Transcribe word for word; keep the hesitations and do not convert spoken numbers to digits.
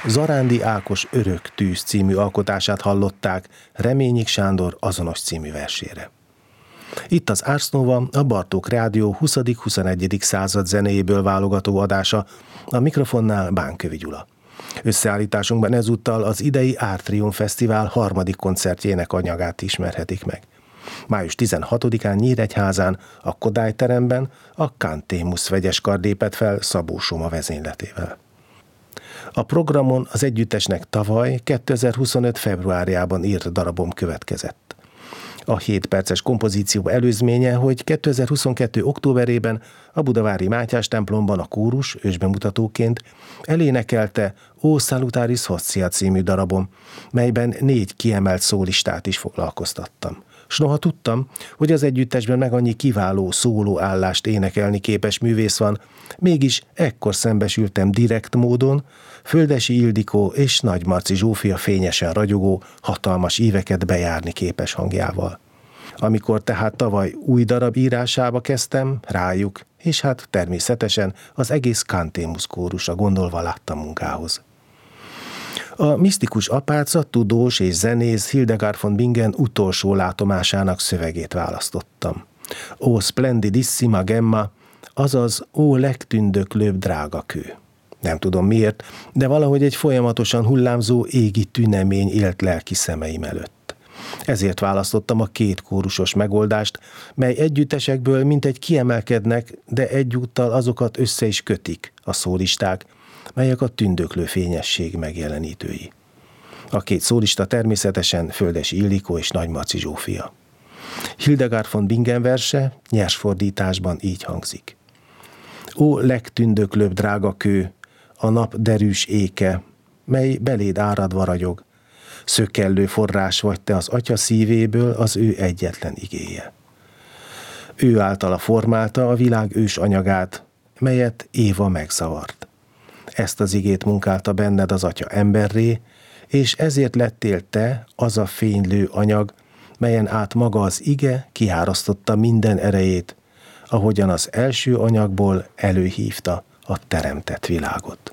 Zarándi Ákos Örök tűz című alkotását hallották Reményik Sándor azonos című versére. Itt az Ars Nova, a Bartók Rádió huszadik-huszonegyedik század zenéjéből válogató adása, a mikrofonnál Bánkövi Gyula. Összeállításunkban ezúttal az idei Art Triumph Fesztivál harmadik koncertjének anyagát ismerhetik meg. május tizenhatodikán Nyíregyházán, a Kodály teremben a Cantémus vegyes kar lépett fel Szabó Soma vezényletével. A programon az együttesnek tavaly kétezer-huszonöt februárjában írt darabom következett. A hét perces kompozíció előzménye, hogy kétezer-huszonkettő októberében a budavári Mátyás templomban a kórus ősbemutatóként elénekelte O Salutaris Hostia című darabom, melyben négy kiemelt szólistát is foglalkoztattam. S noha tudtam, hogy az együttesben meg annyi kiváló szóló állást énekelni képes művész van, mégis ekkor szembesültem direkt módon Földesi Ildikó és Nagy Marci Zsófia fényesen ragyogó, hatalmas íveket bejárni képes hangjával. Amikor tehát tavaly új darab írásába kezdtem, rájuk, és hát természetesen az egész Cantémus kórusra gondolva láttam munkához. A misztikus apáca, tudós és zenész Hildegard von Bingen utolsó látomásának szövegét választottam. Ó splendidissima gemma, azaz ó legtündöklőbb drága kő. Nem tudom miért, de valahogy egy folyamatosan hullámzó égi tünemény élt lelki szemeim előtt. Ezért választottam a két kórusos megoldást, mely együttesekből mintegy kiemelkednek, de egyúttal azokat össze is kötik a szólisták, melyek a tündöklő fényesség megjelenítői. A két szólista természetesen Földesi Ildikó és Nagy Marci Zsófia. Hildegard von Bingen verse nyers fordításban így hangzik. Ó legtündöklőbb drága kő, a nap derűs éke, mely beléd áradva ragyog, szökkellő forrás vagy te az atya szívéből, az ő egyetlen igéje. Ő általa formálta a világ ős anyagát, melyet Éva megzavart. Ezt az igét munkálta benned az atya emberré, és ezért lettél te az a fénylő anyag, melyen át maga az ige kiárasztotta minden erejét, ahogyan az első anyagból előhívta a teremtett világot.